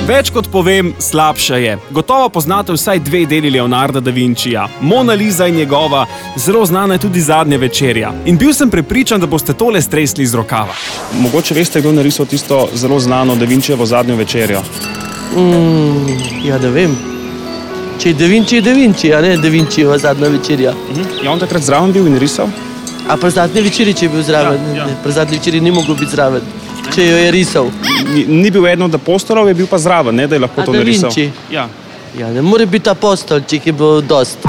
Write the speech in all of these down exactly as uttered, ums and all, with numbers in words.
Več kot povem, slabše je. Gotovo poznate vsaj dve deli Leonarda da Vincija. Mona Lisa in njegova, zelo znana je tudi Zadnja večerja. In bil sem prepričan, da boste tole stresli iz rokava. Mogoče veste, kdo narisal tisto zelo znano Da Vincijevo Zadnjo večerjo? Mm, ja, da vem. Če je Da Vinci, je Da Vinci, a ne Da Vincijeva Zadnja večerja. Uh-huh. Je on takrat zraven bil in risal? A pri Zadnji večerji, če je bil zraven? Ja, ja. Ne, pri Zadnji večerji ni mogel biti zraven, če jo je risal. Ni, ni bil eden od apostolov, je bil pa zraven, ne, da je lahko A to Da narisal. Vinci? Ja. Ja, ne more biti apostol, če je bil dost.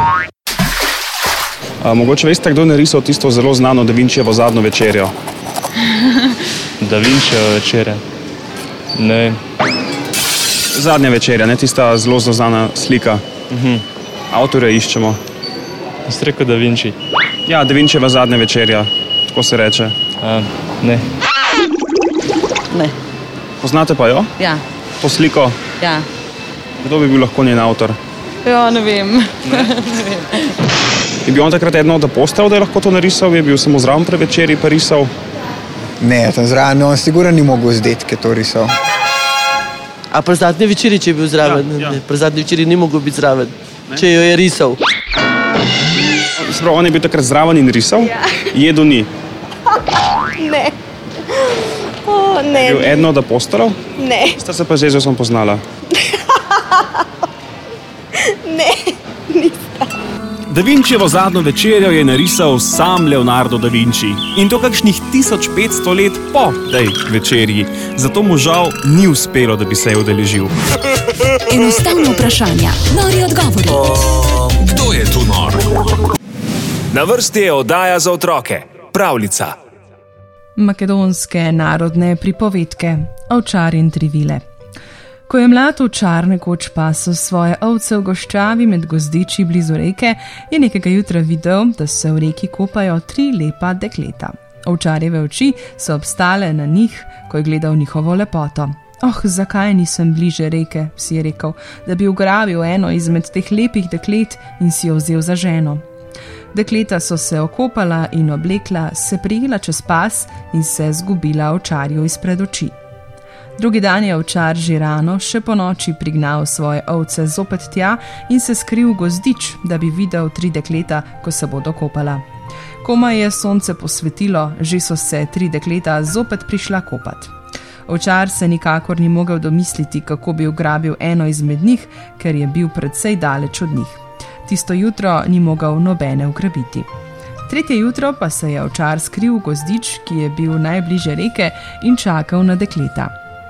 A, mogoče veste, kdo je narisal tisto zelo znano Da Vincijevo Zadnjo večerjo? Da Vincijeva večerja. Ne vem. Zadnja večerja, ne tista zelo znana slika. Uh-huh. Avtorja iščemo. Jaz rekel Da Vinci. Ja, Da Vincijeva Zadnja večerja, tako se reče. A, ne. Ne. Poznate pa jo? Ja. To sliko? Ja. Kdo bi bil lahko njen avtor? Ja, ne vem. Ne? Je bil on takrat eden od apostolov, da je lahko to narisal? Je bil samo zraven pri večerji pa risal? Ne, tam zraven, on sigurno ni mogel zdeti, ki je to risal. A pri Zadnji večerji, če je bil zraven? Ja, ja. Ne, pri Zadnji večerji ni mogel biti zraven, Ne? če jo je risal. Sprav, on je bil takrat zraven in risal? Ja. Jedu ni. Ne. O, ne. Je bil eden od apostolov? Ne. Sta se pa z Jezusom poznala? Ne. Da Vincijevo Zadnjo večerjo je narisal sam Leonardo da Vinci. In to kakšnih tisoč petsto let po tej večerji. Zato mu žal ni uspelo, da bi se je udeležil. Enostavno vprašanja, nori odgovori. Kdo je tu nor? Na vrsti je oddaja za otroke. Pravljica. Makedonske narodne pripovedke. Ovčar in tri vile. Ko je mlad ovčar nekoč pasel svoje ovce v goščavi med gozdiči blizu reke, je nekega jutra videl, da se v reki kopajo tri lepa dekleta. Ovčarjeve oči so obstale na njih, ko je gledal njihovo lepoto. Oh, zakaj nisem bliže reke, si je rekel, da bi ugrabil eno izmed teh lepih deklet in si jo vzel za ženo. Dekleta so se okopala in oblekla, se prijela čez pas in se zgubila ovčarju izpred oči. Drugi dan je ovčar že rano, še po noči prignal svoje ovce zopet tja in se skril v gozdič, da bi videl tri dekleta, ko se bodo kopala. Komaj je sonce posvetilo, že so se tri dekleta zopet prišla kopat. Ovčar se nikakor ni mogel domisliti, kako bi ugrabil eno izmed njih, ker je bil precej daleč od njih. Tisto jutro ni mogel nobene ugrabiti. Tretje jutro pa se je ovčar skril v gozdič, ki je bil najbliže reke, in čakal na dekleta.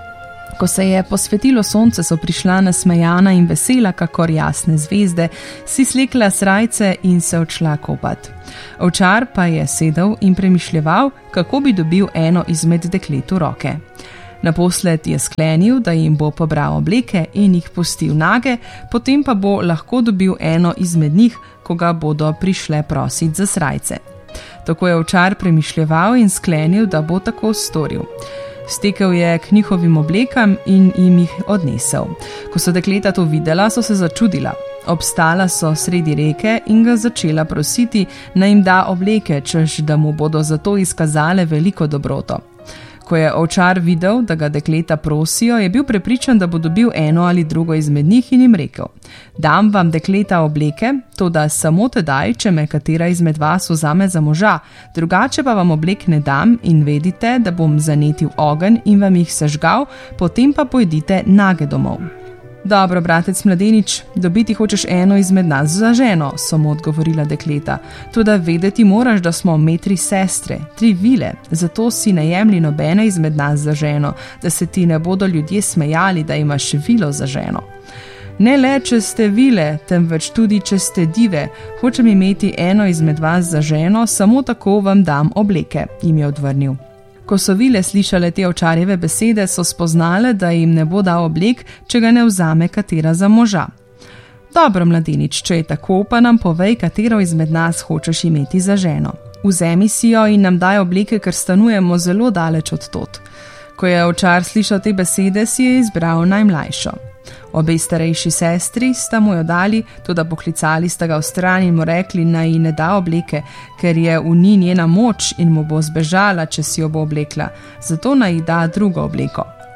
Ko se je posvetilo sonce, so prišla nasmejana in vesela, kakor jasne zvezde, si slekla srajce in se odšla kopat. Ovčar pa je sedel in premišljeval, kako bi dobil eno izmed deklet v roke. Naposled je sklenil, da jim bo pobral obleke in jih pustil nage, potem pa bo lahko dobil eno izmed njih, ko ga bodo prišle prosit za srajce. Tako je ovčar premišljeval in sklenil, da bo tako storil. Stekel je k njihovim oblekam in jim jih odnesel. Ko so dekleta to videla, so se začudila. Obstala so sredi reke in ga začela prositi, naj jim da obleke, češ da mu bodo zato izkazale veliko dobroto. Ko je ovčar videl, da ga dekleta prosijo, je bil prepričan, da bo dobil eno ali drugo izmed njih in jim rekel: dam vam dekleta obleke, toda samo tedaj, če me katera izmed vas vzame za moža, drugače pa vam oblek ne dam in vedite, da bom zanetil ogenj in vam jih sežgal, potem pa pojdite nage domov. Dobro, bratec mladenič, dobiti hočeš eno izmed nas za ženo, so mu odgovorila dekleta. Toda vedeti moraš, da smo metri sestre, tri vile, zato si ne jemlji nobene izmed nas za ženo, da se ti ne bodo ljudje smejali, da imaš vilo za ženo. Ne le, če ste vile, temveč tudi, če ste dive, hočem imeti eno izmed vas za ženo, samo tako vam dam obleke, jim je odvrnil. Ko so vile slišale te ovčarjeve besede, so spoznale, da jim ne bo dal oblek, če ga ne vzame katera za moža. Dobro, mladenič, če je tako, pa nam povej, katero izmed nas hočeš imeti za ženo. Vzemi si jo in nam daj obleke, ker stanujemo zelo daleč od tod. Ko je ovčar slišal te besede, si je izbral najmlajšo. Obe starejši sestri sta mu jo dali, toda poklicali sta ga v stran in mu rekli, naj ji ne da obleke, ker je v njej njena moč in mu bo zbežala, če si jo bo oblekla, zato naj ji da drugo obleko.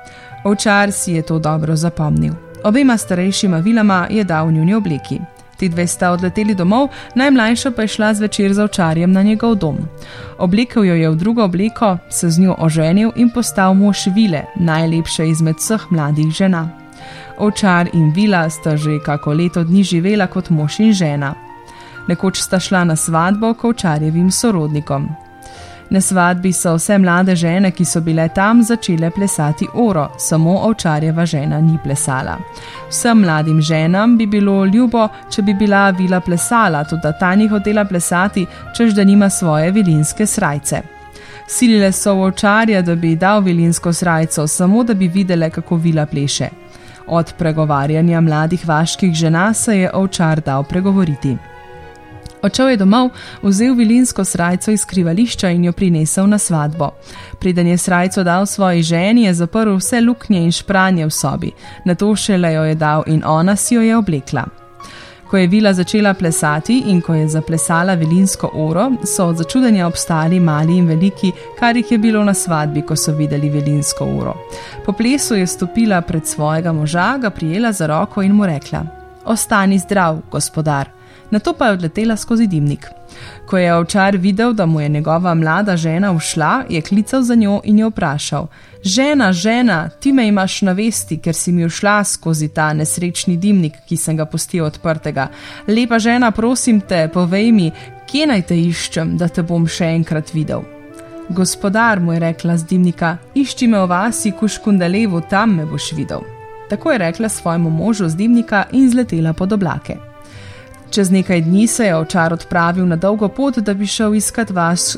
Ovčar si je to dobro zapomnil. Obema starejšima vilama je dal njuni obleki. Ti dve sta odleteli domov, najmlajša pa je šla zvečer za ovčarjem na njegov dom. Oblekel jo je v drugo obleko, se z njo oženil in postal mož vile, najlepše izmed vseh mladih žena. Ovčar in vila sta že kako leto dni živela kot mož in žena. Nekoč sta šla na svadbo k ovčarjevim sorodnikom. Na svadbi so vse mlade žene, ki so bile tam, začele plesati oro, samo ovčarjeva žena ni plesala. Vsem mladim ženam bi bilo ljubo, če bi bila vila plesala, tudi ta ni hotela plesati, čež da nima svoje vilinske srajce. Silile so ovčarja, da bi dal vilinsko srajco, samo da bi videle, kako vila pleše. Od pregovarjanja mladih vaških žena se je ovčar dal pregovoriti. Odšel je domov, vzel vilinsko srajco iz skrivališča in jo prinesel na svadbo. Preden je srajco dal svoji ženi, je zaprl vse luknje in špranje v sobi. Nato šele jo je dal in ona si jo je oblekla. Ko je vila začela plesati in ko je zaplesala vilinsko oro, so od začudenja obstali mali in veliki, kar jih je bilo na svadbi, ko so videli vilinsko oro. Po plesu je stopila pred svojega moža, ga prijela za roko in mu rekla: "Ostani zdrav, gospodar." Nato pa je odletela skozi dimnik. Ko je ovčar videl, da mu je njegova mlada žena ušla, je klical za njo in jo vprašal: "Žena, žena, ti me imaš na vesti, ker si mi ušla skozi ta nesrečni dimnik, ki sem ga pustil odprtega. Lepa žena, prosim te, povej mi, kje naj te iščem, da te bom še enkrat videl." "Gospodar," mu je rekla z dimnika, "išči me v vasi Kuškundalevu, tam me boš videl." Tako je rekla svojemu možu z dimnika in zletela pod oblake. Čez nekaj dni se je ovčar odpravil na dolgo pot, da bi šel iskat vas,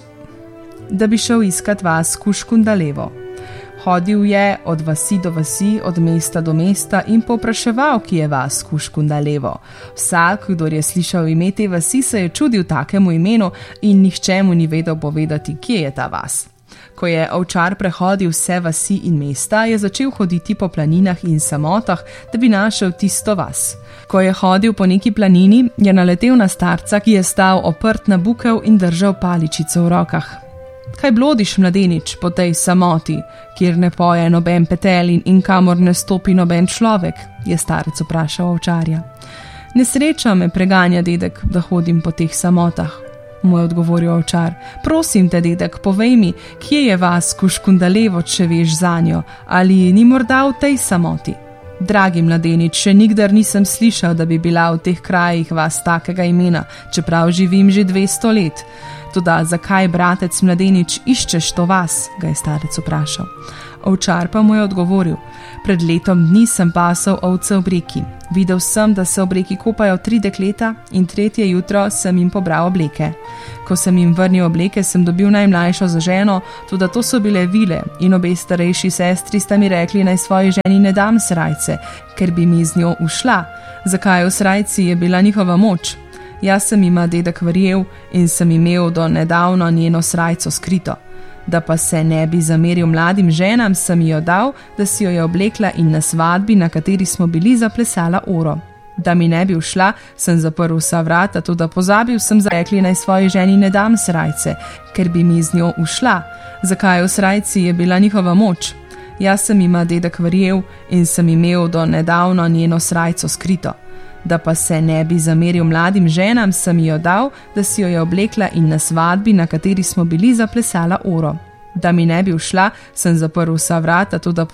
da bi šel iskat vas Kuškundalevo. Hodil je od vasi do vasi, od mesta do mesta in povpraševal, ki je vas Kuškundalevo. Vsak, kdor je slišal ime te vasi, se je čudil takemu imenu in nihče mu ni vedel povedati, kje je ta vas. Ko je ovčar prehodil vse vasi in mesta, je začel hoditi po planinah in samotah, da bi našel tisto vas. Ko je hodil po neki planini, je naletel na starca, ki je stal oprt na bukev in držal paličico v rokah. "Kaj blodiš, mladenič, po tej samoti, kjer ne poje noben petelin in kamor ne stopi noben človek?" je starec vprašal ovčarja. "Nesreča me preganja, dedek, da hodim po teh samotah," mu je odgovoril ovčar. "Prosim te, dedek, povej mi, kje je vas Kuškundalevo, če veš zanjo, ali ni morda v tej samoti?" "Dragi mladenič, še nikdar nisem slišal, da bi bila v teh krajih vas takega imena, čeprav živim že dvesto let. Toda zakaj, bratec mladenič, iščeš to vas?" ga je starec vprašal. Ovčar pa mu je odgovoril: "Pred letom dni sem pasal ovce v reki. Videl sem, da se ob reki kopajo tri dekleta in tretje jutro sem jim pobral obleke. Ko sem jim vrnil obleke, sem dobil najmlajšo za ženo, toda to so bile vile in obe starejši sestri sta mi rekli, naj svoji ženi ne dam srajce, ker bi mi z njo ušla. Zakaj v srajci je bila njihova moč? Jaz sem jima, dedek, verjel in sem imel do nedavno njeno srajco skrito. Da pa se ne bi zameril mladim ženam, sem jo dal, da si jo je oblekla in na svadbi, na kateri smo bili, zaplesala oro. Da mi ne bi ušla, sem zaprl vsa vrata, toda pozabil sem rekli, naj svoji ženi ne dam srajce, ker bi mi z njo ušla. Zakaj v srajci je bila njihova moč? Jaz sem jima, dedek, verjel in sem imel do nedavno njeno srajco skrito. Da pa se ne bi zameril mladim ženam, sem jo dal, da si jo je oblekla in na svadbi, na kateri smo bili, zaplesala oro. Da mi ne bi ušla, sem zaprl vsa vrata, toda